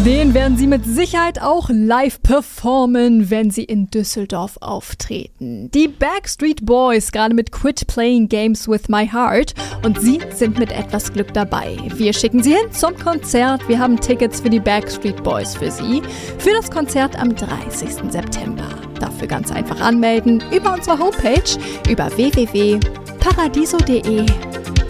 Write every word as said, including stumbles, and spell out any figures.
Den werden sie mit Sicherheit auch live performen, wenn sie in Düsseldorf auftreten. Die Backstreet Boys, gerade mit Quit Playing Games with My Heart. Und sie sind mit etwas Glück dabei. Wir schicken sie hin zum Konzert. Wir haben Tickets für die Backstreet Boys für sie. Für das Konzert am dreißigsten September. Dafür ganz einfach anmelden über unsere Homepage über w w w punkt paradiso punkt de.